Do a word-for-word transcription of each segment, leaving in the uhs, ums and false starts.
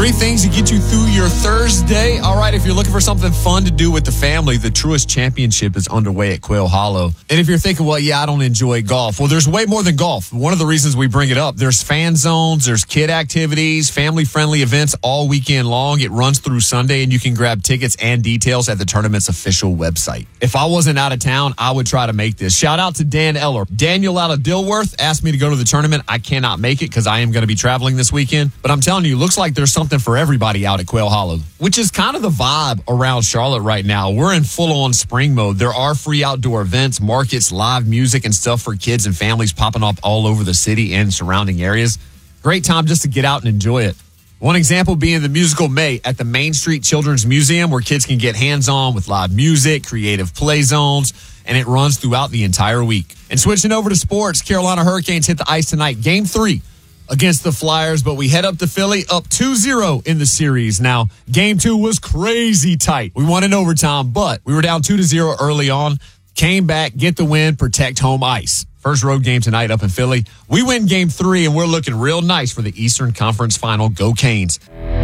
Three things to get you through your Thursday. All right, if you're looking for something fun to do with the family, the Truist Championship is underway at Quail Hollow. And if you're thinking, well, yeah, I don't enjoy golf. Well, there's way more than golf. One of the reasons we bring it up, there's fan zones, there's kid activities, family-friendly events all weekend long. It runs through Sunday, and you can grab tickets and details at the tournament's official website. If I wasn't out of town, I would try to make this. Shout out to Dan Eller. Daniel out of Dilworth asked me to go to the tournament. I cannot make it because I am going to be traveling this weekend. But I'm telling you, looks like there's something for everybody out at Quail Hollow, which is kind of the vibe around Charlotte right now. We're in full-on spring mode. There are free outdoor events, markets, live music, and stuff for kids and families popping up all over the city and surrounding areas. Great time just to get out and enjoy it. One example being the musical May at the Main Street Children's Museum, where kids can get hands-on with live music, creative play zones, and it runs throughout the entire week. And switching over to sports, Carolina Hurricanes hit the ice tonight, game three against the Flyers, but we head up to Philly up two zero in the series. Now, game two was crazy tight. We won in overtime, but we were down two to zero early on, came back, get the win, protect home ice. First road game tonight up in Philly. We win game three, and we're looking real nice for the Eastern Conference Final. Go Canes.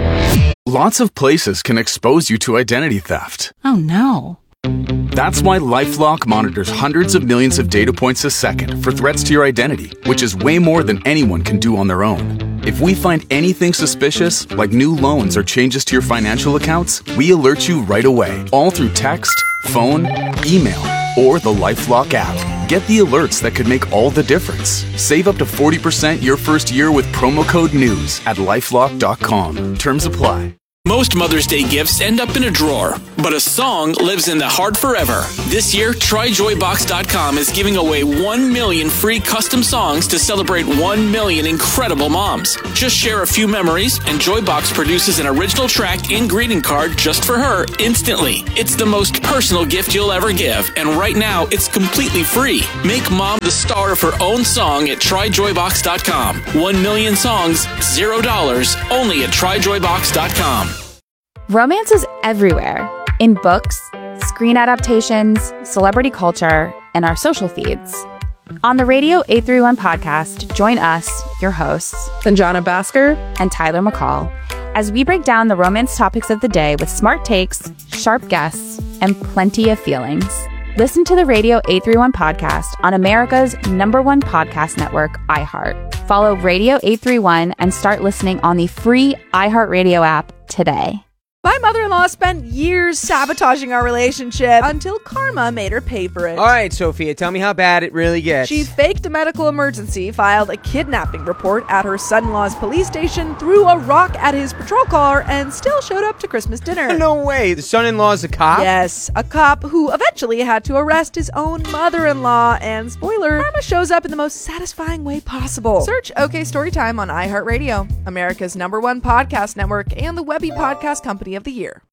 Lots of places can expose you to identity theft. Oh, no. That's why LifeLock monitors hundreds of millions of data points a second for threats to your identity, which is way more than anyone can do on their own. If we find anything suspicious, like new loans or changes to your financial accounts, we alert you right away, all through text, phone, email, or the LifeLock app. Get the alerts that could make all the difference. Save up to forty percent your first year with promo code NEWS at lifelock dot com. Terms apply. Most Mother's Day gifts end up in a drawer, but a song lives in the heart forever. This year, Try Joy Box dot com is giving away one million free custom songs to celebrate one million incredible moms. Just share a few memories, and Joybox produces an original track and greeting card just for her instantly. It's the most personal gift you'll ever give, and right now, it's completely free. Make mom the star of her own song at Try Joy Box dot com. One million songs, zero dollars, only at Try Joy Box dot com. Romance is everywhere, in books, screen adaptations, celebrity culture, and our social feeds. On the Radio eight thirty-one podcast, join us, your hosts, Sanjana Bhaskar and Tyler McCall, as we break down the romance topics of the day with smart takes, sharp guests, and plenty of feelings. Listen to the Radio eight thirty-one podcast on America's number one podcast network, iHeart. Follow Radio eight thirty-one and start listening on the free iHeartRadio app today. My mother-in-law spent years sabotaging our relationship until karma made her pay for it. All right, Sophia, tell me how bad it really gets. She faked a medical emergency, filed a kidnapping report at her son-in-law's police station, threw a rock at his patrol car, and still showed up to Christmas dinner. No way. The son-in-law's a cop? Yes, a cop who eventually had to arrest his own mother-in-law. And spoiler, karma shows up in the most satisfying way possible. Search OK Storytime on iHeartRadio, America's number one podcast network and the Webby Podcast Company of the Year.